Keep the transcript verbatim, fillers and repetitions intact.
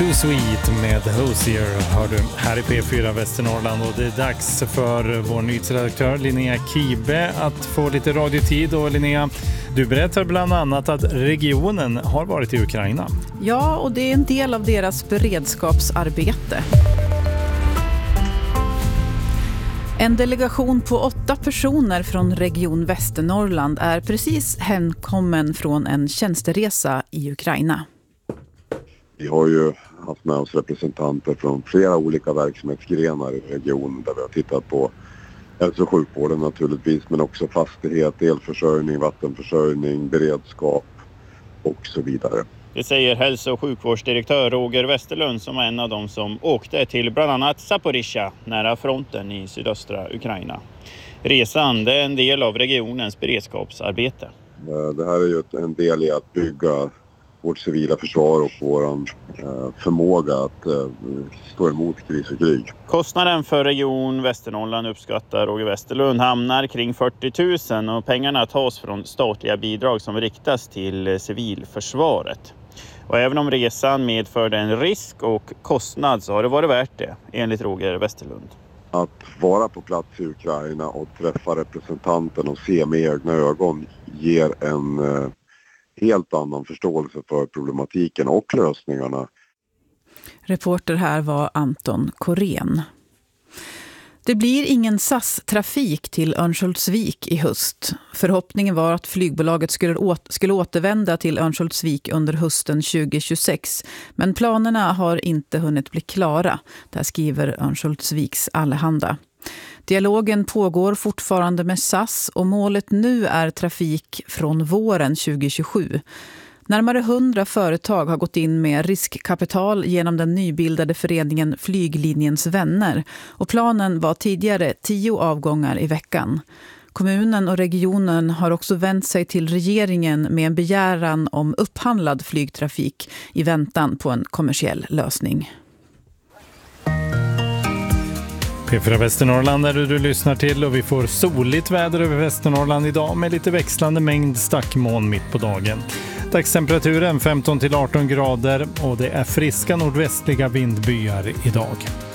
Too Sweet med Hosier hör du här i P fyra Västernorrland, och det är dags för vår nyhetsredaktör Linnea Kibe att få lite radiotid. Och Linnea, du berättar bland annat att regionen har varit i Ukraina. Ja, och det är en del av deras beredskapsarbete. En delegation på åtta personer från Region Västernorrland är precis hemkommen från en tjänsteresa i Ukraina. Vi har ju haft med oss representanter från flera olika verksamhetsgrenar i regionen där vi har tittat på hälso- och sjukvården naturligtvis, men också fastighet, elförsörjning, vattenförsörjning, beredskap och så vidare. Det säger hälso- och sjukvårdsdirektör Roger Westerlund, som är en av dem som åkte till bland annat Zaporizjzja nära fronten i sydöstra Ukraina. Resan är en del av regionens beredskapsarbete. Det här är ju en del i att bygga vårt civila försvar och vår förmåga att stå emot kris och krig. Kostnaden för Region Västernorrland, uppskattar Roger Westerlund, hamnar kring fyrtio tusen, och pengarna tas från statliga bidrag som riktas till civilförsvaret. Och även om resan medförde en risk och kostnad så har det varit värt det, enligt Roger Westerlund. Att vara på plats i Ukraina och träffa representanten och se med egna ögon ger en helt annan förståelse för problematiken och lösningarna. Reporter här var Anton Korén. Det blir ingen S A S-trafik till Örnsköldsvik i höst. Förhoppningen var att flygbolaget skulle, åt- skulle återvända till Örnsköldsvik under hösten tjugohundratjugosex. Men planerna har inte hunnit bli klara. Där skriver Örnsköldsviks Allehanda. Dialogen pågår fortfarande med S A S och målet nu är trafik från våren tjugohundratjugosju. Närmare hundra företag har gått in med riskkapital genom den nybildade föreningen Flyglinjens vänner, och planen var tidigare tio avgångar i veckan. Kommunen och regionen har också vänt sig till regeringen med en begäran om upphandlad flygtrafik i väntan på en kommersiell lösning. P fyra Västernorrland är det du lyssnar till, och vi får soligt väder över Västernorrland idag med lite växlande mängd stackmoln mitt på dagen. Dagstemperaturen femton till arton grader, och det är friska nordvästliga vindbyar idag.